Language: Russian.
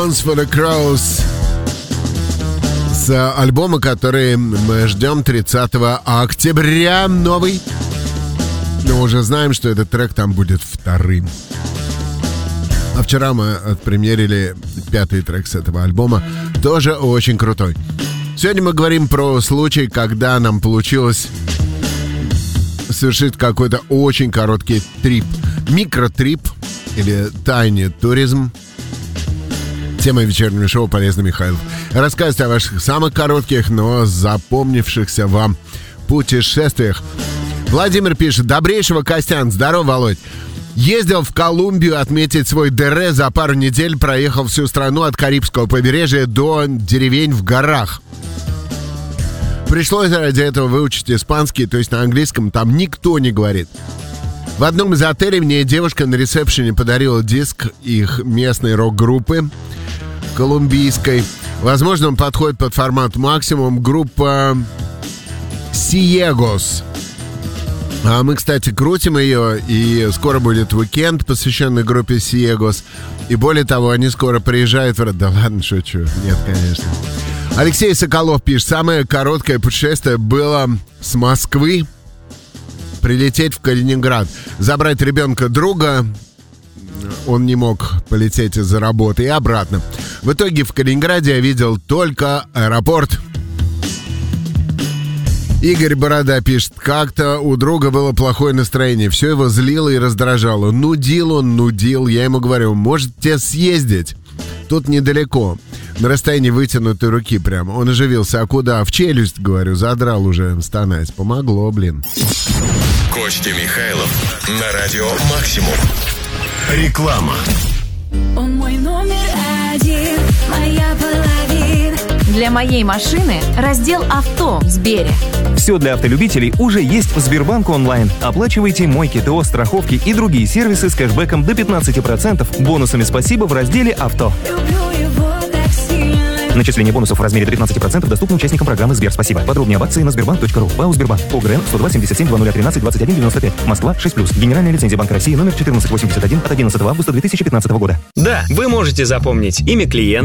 for the Crows с альбома, который мы ждем 30 октября, новый. Но уже знаем, что этот трек там будет вторым. А вчера мы отпремьерили 5-й трек с этого альбома, тоже очень крутой. Сегодня мы говорим про случай, когда нам получилось совершить какой-то очень короткий трип. Микротрип или тайный туризм. Тема вечернего шоу «Полезный Михайлов». Рассказывайте о ваших самых коротких, но запомнившихся вам путешествиях. Владимир пишет: добрейшего, Костян. Здорово, Володь. Ездил в Колумбию отметить свой ДР. За пару недель проехал всю страну от Карибского побережья до деревень в горах. Пришлось ради этого выучить испанский, то есть на английском там никто не говорит. В одном из отелей мне девушка на ресепшене подарила диск их местной рок-группы колумбийской. Возможно, он подходит под формат максимум. Группа Ciegos. А мы, кстати, крутим ее, и скоро будет уикенд, посвященный группе Ciegos. И более того, они скоро приезжают в... Да ладно, шучу. Нет, конечно. Алексей Соколов пишет: самое короткое путешествие было с Москвы прилететь в Калининград, забрать ребенка друга. Он не мог полететь из-за работы, и обратно. В итоге в Калининграде я видел только аэропорт. Игорь Борода пишет: как-то у друга было плохое настроение, все его злило и раздражало. Нудил он, нудил. Я ему говорю: можете съездить, тут недалеко, на расстоянии вытянутой руки прямо. Он оживился: а куда? В челюсть, говорю, задрал уже стонать. Помогло, блин. Костя Михайлов на радио «Максимум». Реклама. Он мой номер один, моя половина. Для моей машины раздел «Авто» в Сбере. Все для автолюбителей уже есть в Сбербанк онлайн. Оплачивайте мойки, ТО, страховки и другие сервисы с кэшбэком до 15%. Бонусами «Спасибо» в разделе «Авто». Люблю его так сильно. Начисление бонусов в размере до 15% доступно участникам программы «Сбер Спасибо». Подробнее об акции на sberbank.ru. ПАО «Сбербанк». ОГРН 102 77 2013 21 95. Москва 6+. Генеральная лицензия Банка России номер 1481 от 11 августа 2015 года. Да, вы можете запомнить имя клиента,